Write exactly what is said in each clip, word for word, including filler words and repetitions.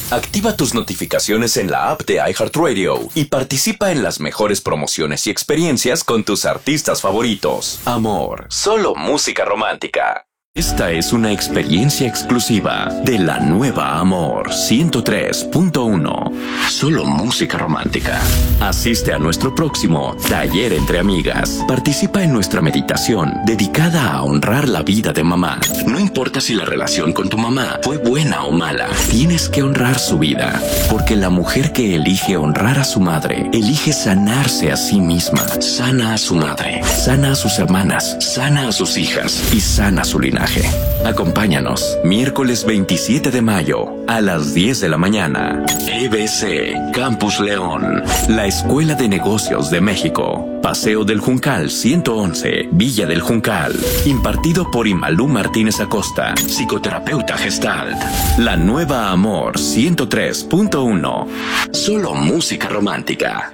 Activa tus notificaciones en la app de iHeartRadio y participa en las mejores promociones y experiencias con tus artistas favoritos. Amor, solo música romántica. Esta es una experiencia exclusiva de la nueva Amor ciento tres punto uno. Solo música romántica. Asiste a nuestro próximo Taller entre Amigas. Participa en nuestra meditación dedicada a honrar la vida de mamá. No importa si la relación con tu mamá fue buena o mala, tienes que honrar su vida. Porque la mujer que elige honrar a su madre, elige sanarse a sí misma. Sana a su madre, sana a sus hermanas, sana a sus hijas y sana su linaje. Acompáñanos miércoles veintisiete de mayo a las diez de la mañana. E B C Campus León, la Escuela de Negocios de México. Paseo del Juncal ciento once, Villa del Juncal. Impartido por Imalú Martínez Acosta, psicoterapeuta Gestalt. La nueva Amor ciento tres punto uno. Solo música romántica.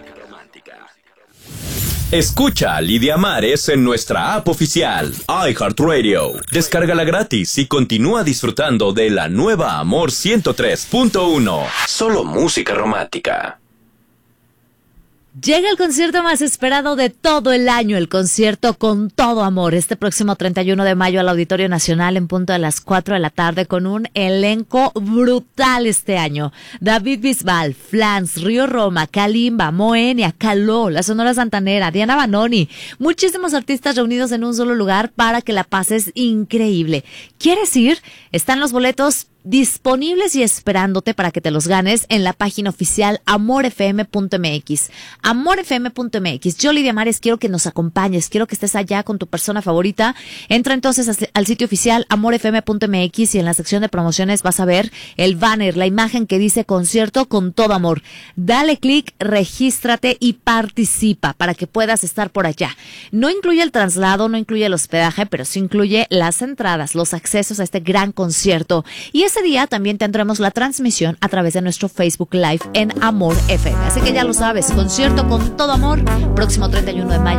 Escucha a Lidia Mares en nuestra app oficial, iHeartRadio. Descárgala gratis y continúa disfrutando de la nueva Amor ciento tres punto uno. Solo música romántica. Llega el concierto más esperado de todo el año, el concierto Con Todo Amor, este próximo treinta y uno de mayo al Auditorio Nacional en punto de las cuatro de la tarde con un elenco brutal este año. David Bisbal, Flans, Río Roma, Kalimba, Moenia, Caló, la Sonora Santanera, Diana Banoni, muchísimos artistas reunidos en un solo lugar para que la pases increíble. ¿Quieres ir? Están los boletos disponibles y esperándote para que te los ganes en la página oficial amor f m punto m x. amor f m punto m x. Yo, Lidia Mares, quiero que nos acompañes, quiero que estés allá con tu persona favorita. Entra entonces al sitio oficial amor f m punto m x y en la sección de promociones vas a ver el banner, la imagen que dice concierto con todo amor. Dale clic, regístrate y participa para que puedas estar por allá. No incluye el traslado, no incluye el hospedaje, pero sí incluye las entradas, los accesos a este gran concierto. Y ese día también tendremos la transmisión a través de nuestro Facebook Live en Amor F M. Así que ya lo sabes, concierto con todo amor, próximo treinta y uno de mayo